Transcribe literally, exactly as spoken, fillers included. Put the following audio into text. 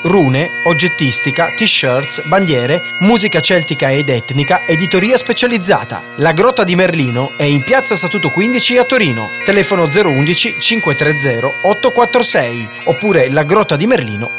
rune, oggettistica, t-shirts, bandiere, musica celtica ed etnica, editoria specializzata. La Grotta di Merlino è in piazza Statuto quindici a Torino. Telefono zero uno uno cinque tre zero otto quattro sei oppure lagrottadimerlino